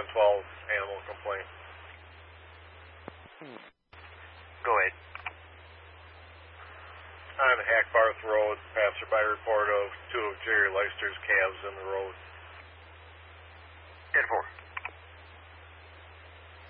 712 animal complaint. Go ahead. On Hackbarth Road, passerby report of two of Jerry Leicester's calves in the road. 10-4.